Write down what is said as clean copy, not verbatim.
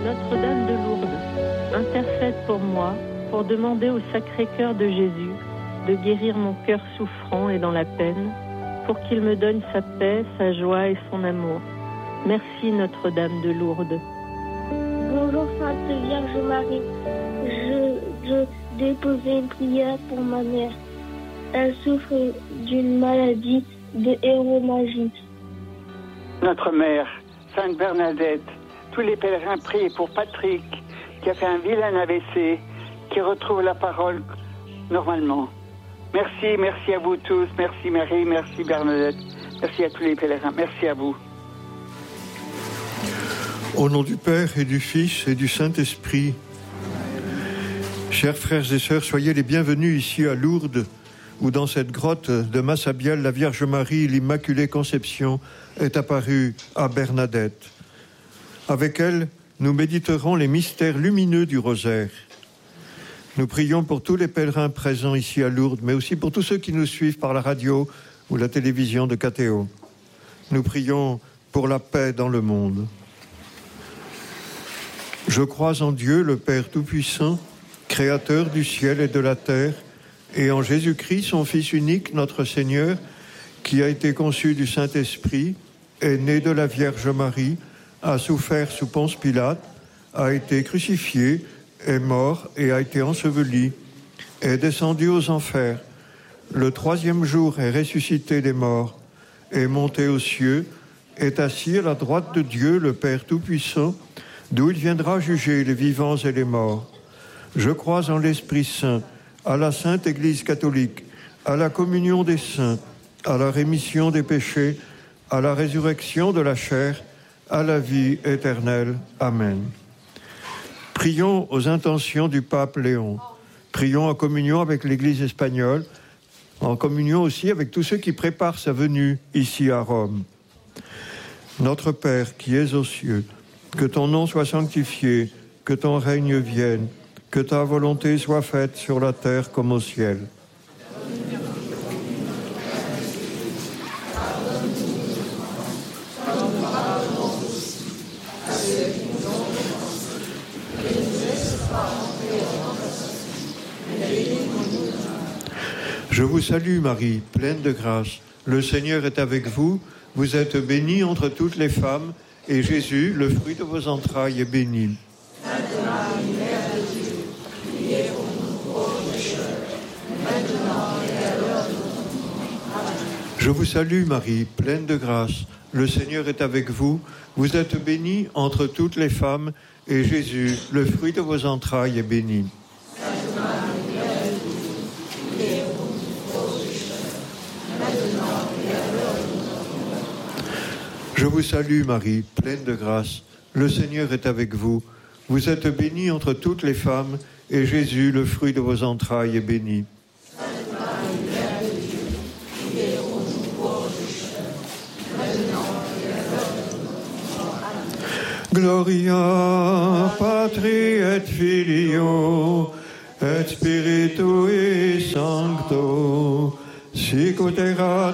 Notre-Dame de Lourdes, intercède pour moi, pour demander au Sacré-Cœur de Jésus de guérir mon cœur souffrant et dans la peine, pour qu'il me donne sa paix, sa joie et son amour. Merci Notre-Dame de Lourdes. Bonjour Sainte Vierge Marie, je déposais une prière pour ma mère. Elle souffre d'une maladie de hémorragie. Notre Mère, Sainte Bernadette, tous les pèlerins prient pour Patrick, qui a fait un vilain AVC, qui retrouve la parole normalement. Merci à vous tous, merci Marie, merci Bernadette, merci à tous les pèlerins, merci à vous. Au nom du Père et du Fils et du Saint-Esprit, chers frères et sœurs, soyez les bienvenus ici à Lourdes, où dans cette grotte de Massabielle, la Vierge Marie, l'Immaculée Conception, est apparue à Bernadette. Avec elle, nous méditerons les mystères lumineux du rosaire. Nous prions pour tous les pèlerins présents ici à Lourdes, mais aussi pour tous ceux qui nous suivent par la radio ou la télévision de KTO. Nous prions pour la paix dans le monde. Je crois en Dieu, le Père Tout-Puissant, Créateur du ciel et de la terre, et en Jésus-Christ, son Fils unique, notre Seigneur, qui a été conçu du Saint-Esprit, est né de la Vierge Marie, a souffert sous Ponce Pilate, a été crucifié, est mort et a été enseveli, est descendu aux enfers. Le troisième jour est ressuscité des morts, est monté aux cieux, est assis à la droite de Dieu, le Père Tout-Puissant, d'où il viendra juger les vivants et les morts. Je crois en l'Esprit Saint, à la Sainte Église catholique, à la communion des saints, à la rémission des péchés, à la résurrection de la chair, à la vie éternelle. Amen. Prions aux intentions du pape Léon. Prions en communion avec l'Église espagnole, en communion aussi avec tous ceux qui préparent sa venue ici à Rome. Notre Père qui es aux cieux, que ton nom soit sanctifié, que ton règne vienne, que ta volonté soit faite sur la terre comme au ciel. Je vous salue Marie, pleine de grâce. Le Seigneur est avec vous. Vous êtes bénie entre toutes les femmes, et Jésus, le fruit de vos entrailles, est béni. Sainte Marie, Mère de Dieu, priez pour nous pauvres pécheurs, maintenant et à l'heure de notre mort. Amen. Je vous salue Marie, pleine de grâce. Le Seigneur est avec vous. Vous êtes bénie entre toutes les femmes, et Jésus, le fruit de vos entrailles, est béni. Sainte Marie, Mère de Dieu, priez pour nous pauvres pécheurs, maintenant et à l'heure de notre mort. Je vous salue Marie, pleine de grâce. Le Seigneur est avec vous. Vous êtes bénie entre toutes les femmes, et Jésus, le fruit de vos entrailles, est béni. Sainte Marie, Mère de Dieu, priez pour nous pauvres pécheurs, maintenant et à l'heure de notre mort. Amen. Gloria Patri et Filio et Spiritui Sancto, sic ut erat